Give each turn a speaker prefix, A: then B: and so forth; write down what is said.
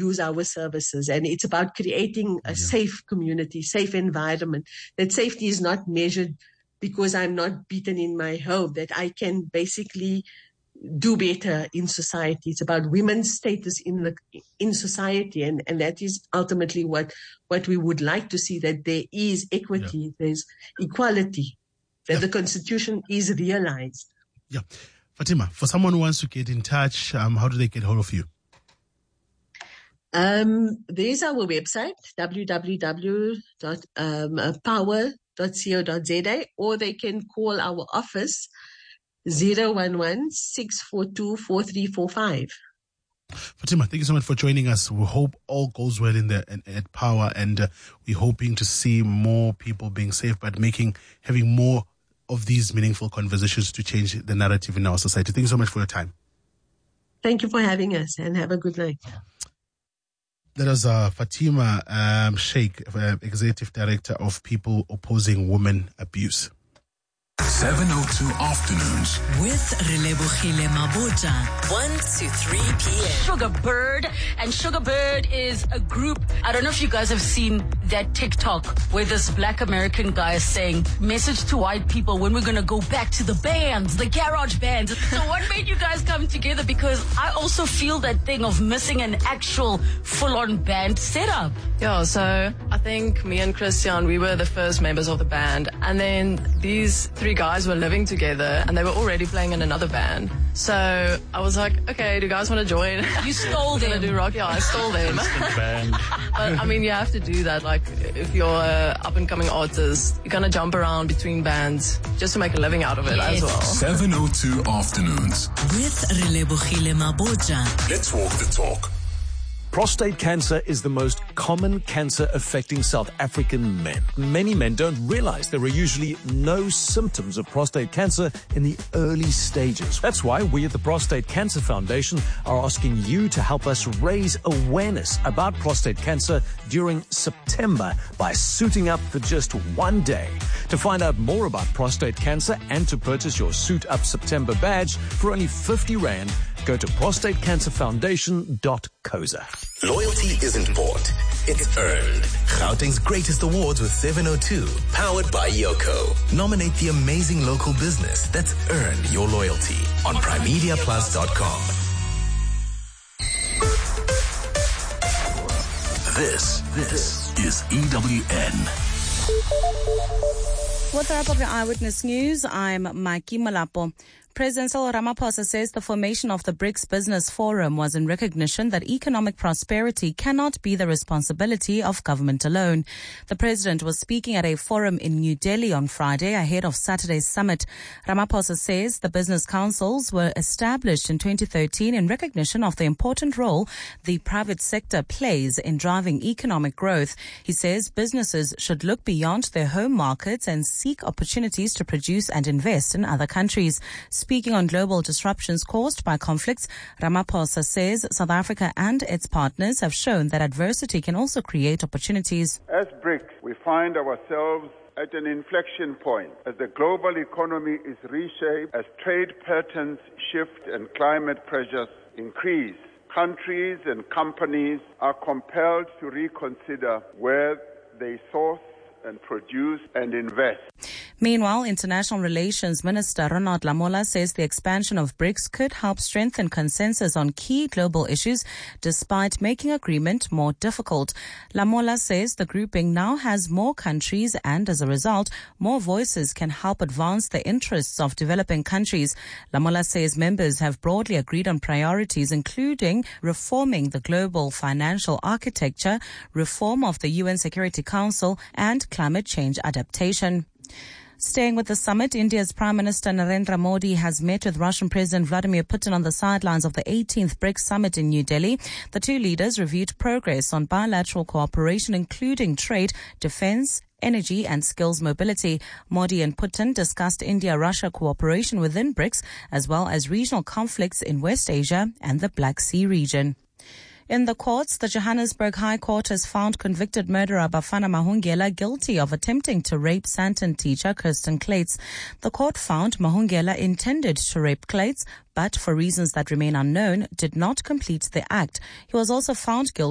A: use our services. And it's about creating a safe community, safe environment. That safety is not measured because I'm not beaten in my home, that I can basically do better in society. It's about women's status in society. And that is ultimately what we would like to see, that there is equity, there's equality, that the Constitution is realized.
B: Yeah. Fatima, for someone who wants to get in touch, how do they get hold of you?
A: There's our website, www.power.co.za, or they can call our office 011-642-4345.
B: Fatima, thank you so much for joining us. We hope all goes well at Power, and we're hoping to see more people being safe, but having more of these meaningful conversations to change the narrative in our society. Thank you so much for your time.
A: Thank you for having us, and have a good night.
B: That was Fatima Sheikh, Executive Director of People Opposing Women Abuse.
C: 702 Afternoons
D: with Relebohile Mabotja, 1 to 3 p.m.
E: Sugar Bird, and Sugar Bird is a group. I don't know if you guys have seen that TikTok where this black American guy is saying, message to white people when we're going to go back to the bands, the garage bands. So what made you guys come together? Because I also feel that thing of missing an actual full-on band setup.
F: Yeah, so I think me and Christian, we were the first members of the band, and then these three guys were living together and they were already playing in another band. So I was like, okay, do you guys want to join?
E: You stole them.
F: Gonna do rock? Yeah, I stole them.
B: Band.
F: But I mean, you have to do that. Like, if you're an up-and-coming artist, you're gonna jump around between bands just to make a living out of it as well.
C: 702 Afternoons
D: with Relebohile Mabotja.
C: Let's walk the talk.
G: Prostate cancer is the most common cancer affecting South African men. Many men don't realize there are usually no symptoms of prostate cancer in the early stages. That's why we at the Prostate Cancer Foundation are asking you to help us raise awareness about prostate cancer during September by suiting up for just one day. To find out more about prostate cancer and to purchase your Suit Up September badge for only 50 Rand, go to prostatecancerfoundation.coza.
H: Loyalty isn't bought, it's earned. Gauteng's greatest awards with 702, powered by Yoko. Nominate the amazing local business that's earned your loyalty on primemediaplus.com.
C: This is EWN.
I: With the wrap of your Eyewitness News, I'm Mikey Malapo. President Cyril Ramaphosa says the formation of the BRICS Business Forum was in recognition that economic prosperity cannot be the responsibility of government alone. The president was speaking at a forum in New Delhi on Friday ahead of Saturday's summit. Ramaphosa says the business councils were established in 2013 in recognition of the important role the private sector plays in driving economic growth. He says businesses should look beyond their home markets and seek opportunities to produce and invest in other countries. Speaking on global disruptions caused by conflicts, Ramaphosa says South Africa and its partners have shown that adversity can also create opportunities.
J: As BRICS, we find ourselves at an inflection point as the global economy is reshaped, as trade patterns shift and climate pressures increase. Countries and companies are compelled to reconsider where they source and produce and invest.
I: Meanwhile, International Relations Minister Ronald Lamola says the expansion of BRICS could help strengthen consensus on key global issues despite making agreement more difficult. Lamola says the grouping now has more countries and as a result, more voices can help advance the interests of developing countries. Lamola says members have broadly agreed on priorities including reforming the global financial architecture, reform of the UN Security Council and climate change adaptation. Staying with the summit, India's Prime Minister Narendra Modi has met with Russian President Vladimir Putin on the sidelines of the 18th BRICS summit in New Delhi. The two leaders reviewed progress on bilateral cooperation, including trade, defense, energy and skills mobility. Modi and Putin discussed India-Russia cooperation within BRICS, as well as regional conflicts in West Asia and the Black Sea region. In the courts, the Johannesburg High Court has found convicted murderer Bafana Mahungela guilty of attempting to rape Sandton teacher Kirsten Clates. The court found Mahungela intended to rape Clates, but for reasons that remain unknown, did not complete the act. He was also found guilty